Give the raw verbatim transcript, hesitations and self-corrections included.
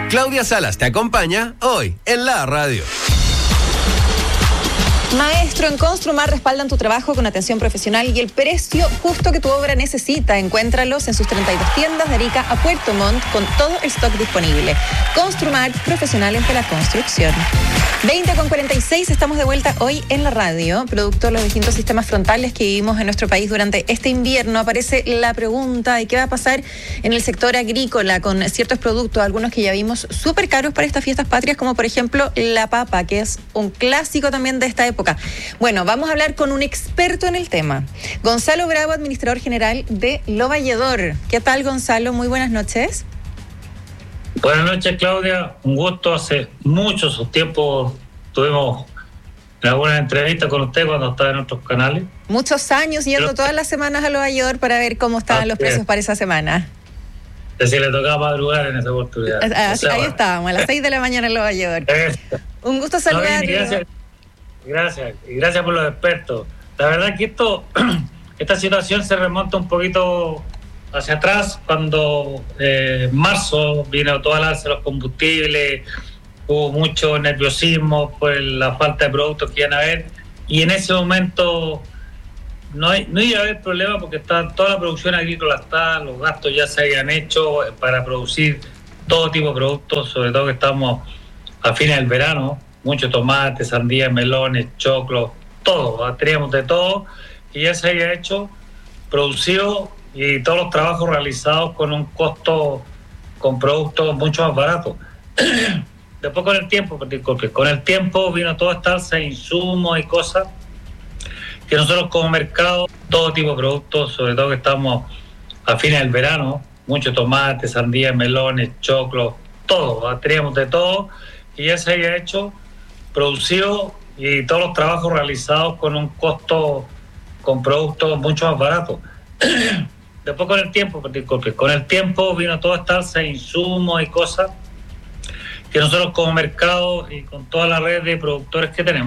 Claudia Salas te acompaña hoy en la radio. Maestro, en Construmar respaldan tu trabajo con atención profesional y el precio justo que tu obra necesita. Encuéntralos en sus treinta y dos tiendas de Arica a Puerto Montt con todo el stock disponible. Construmar, profesionales de la construcción. veinte con cuarenta y seis, estamos de vuelta hoy en la radio. Producto de los distintos sistemas frontales que vivimos en nuestro país durante este invierno, aparece la pregunta de qué va a pasar en el sector agrícola con ciertos productos, algunos que ya vimos súper caros para estas fiestas patrias, como por ejemplo la papa, que es un clásico también de esta época. Bueno, vamos a hablar con un experto en el tema. Gonzalo Bravo, administrador general de Lo Valledor. ¿Qué tal, Gonzalo? Muy buenas noches. Buenas noches, Claudia. Un gusto. Hace muchos tiempos tuvimos alguna entrevista con usted cuando estaba en otros canales. Muchos años yendo Pero, todas las semanas a Lo Valledor para ver cómo estaban los precios para esa semana. Es decir, le tocaba madrugar en esa oportunidad. Ah, o sea, ahí estábamos, a las seis de la mañana en Lo Valledor. Un gusto saludarlo. No, gracias, gracias, y gracias por los expertos. La verdad que esto, esta situación se remonta un poquito hacia atrás, cuando eh, en marzo vino toda la alza de los combustibles, hubo mucho nerviosismo por la falta de productos que iban a haber, y en ese momento no, hay, no iba a haber problema porque está, toda la producción agrícola está, los gastos ya se habían hecho para producir todo tipo de productos, sobre todo que estamos a fines del verano, mucho tomate, sandía, melones, choclos, todo, teníamos de todo, y ya se había hecho, producido, y todos los trabajos realizados con un costo, con productos mucho más baratos. Después con el tiempo, porque con el tiempo vino toda esta alza de insumos y cosas que nosotros como mercado, todo tipo de productos, sobre todo que estamos a fines del verano, mucho tomate, sandía, melones, choclos, todo, teníamos de todo, y ya se había hecho, producido, y todos los trabajos realizados con un costo, con productos mucho más baratos. Después con el tiempo, porque con el tiempo vino toda esta alza de insumos y cosas que nosotros como mercado y con toda la red de productores que tenemos,